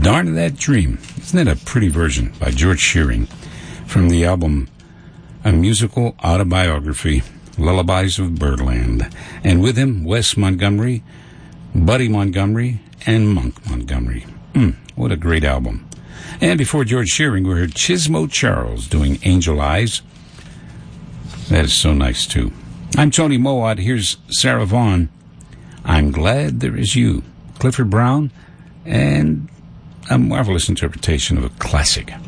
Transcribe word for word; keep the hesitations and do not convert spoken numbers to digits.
Darn That Dream. Isn't that a pretty version by George Shearing from the album A Musical Autobiography, Lullabies of Birdland. And with him, Wes Montgomery, Buddy Montgomery, and Monk Montgomery. Mm, what a great album. And before George Shearing, we heard Chismo Charles doing Angel Eyes. That is so nice, too. I'm Tony Mowat. Here's Sarah Vaughan. I'm Glad There Is You. Clifford Brown, and a marvelous interpretation of a classic.